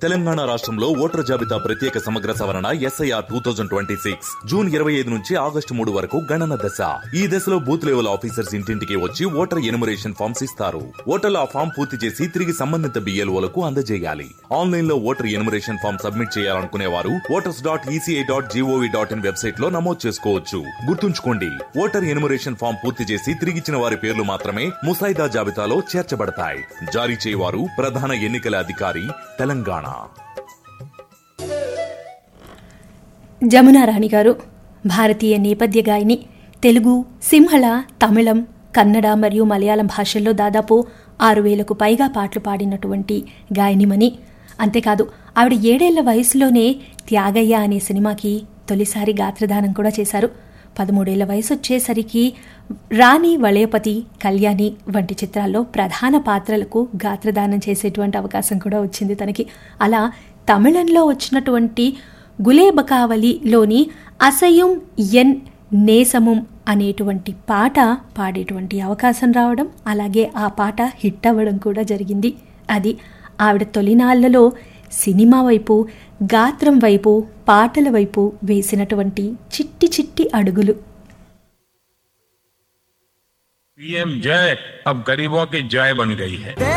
తెలంగాణ రాష్ట్రంలో ఓటర్ జాబితా ప్రత్యేక సమగ్ర సవరణ SIR 2026 జూన్ 25 నుంచి ఆగస్టు 3 వరకు గణన దశ. ఈ దశలో బూత్ లెవెల్ ఆఫీసర్స్ ఇంటింటికి వచ్చి ఓటర్ ఎనుమరేషన్ ఫామ్స్ ఇస్తారు. ఓటర్లు ఆ ఫామ్ పూర్తి చేసి తిరిగి సంబంధిత BLOలకు అందజేయాలి. ఆన్లైన్ లో ఓటర్ ఎనుమరేషన్ ఫామ్ సబ్మిట్ చేయాలనుకునే వారు voters.eci.gov.in వెబ్సైట్ లో నమోదు చేసుకోవచ్చు. గుర్తుంచుకోండి, ఓటర్ ఎనుమరేషన్ ఫామ్ పూర్తి చేసి తిరిగిచ్చిన వారి పేర్లు మాత్రమే ముసాయిదా జాబితాలో చేర్చబడతాయి. జారీ చేయవారు ప్రధాన ఎన్నికల అధికారి, తెలంగాణ. జమునా రాణి గారు భారతీయ నేపథ్య గాయని. తెలుగు, సింహళ, తమిళం, కన్నడ మరియు మలయాళం భాషల్లో దాదాపు 6,000కు పైగా పాటలు పాడినటువంటి గాయనిమని. అంతేకాదు, ఆవిడ 7 ఏళ్ల వయసులోనే త్యాగయ్య అనే సినిమాకి తొలిసారి గాత్రదానం కూడా చేశారు. 13 ఏళ్ల వయసు వచ్చేసరికి రాణి, వలయపతి, కళ్యాణి వంటి చిత్రాల్లో ప్రధాన పాత్రలకు గాత్రదానం చేసేటువంటి అవకాశం కూడా వచ్చింది తనకి. అలా తమిళంలో వచ్చినటువంటి గులేబకావలిలోని అసయం ఎన్ నేసముం అనేటువంటి పాట పాడేటువంటి అవకాశం రావడం, అలాగే ఆ పాట హిట్ అవ్వడం కూడా జరిగింది. అది ఆవిడ తొలినాళ్లలో సినిమా వైపు, గాత్రం వైపు, పాటల వైపు వేసినటువంటి చిట్టి చిట్టి అడుగులు. PM जय अब गरीबों की जय बन गई है.